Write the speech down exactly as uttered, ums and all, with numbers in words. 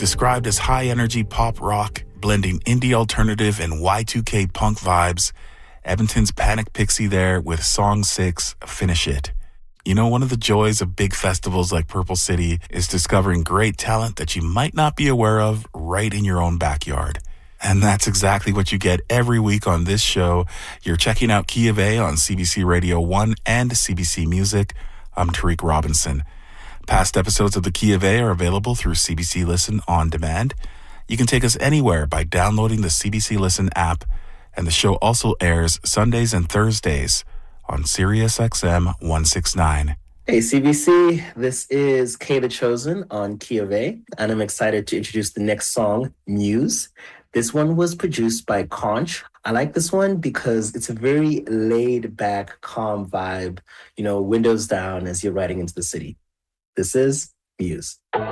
Described as high-energy pop rock, blending indie alternative and Y two K punk vibes, Edmonton's Panic Pixie there with Song six, Finish It. You know, one of the joys of big festivals like Purple City is discovering great talent that you might not be aware of right in your own backyard. And that's exactly what you get every week on this show. You're checking out Key of A on C B C Radio one and C B C Music. I'm Tariq Robinson. Past episodes of the Key of A are available through C B C Listen On Demand. You can take us anywhere by downloading the C B C Listen app, and the show also airs Sundays and Thursdays on Sirius X M one sixty-nine. Hey C B C, this is K The Chosen on Key of A, and I'm excited to introduce the next song, Muse. This one was produced by Conch. I like this one because it's a very laid-back, calm vibe, you know, windows down as you're riding into the city. This is Muse.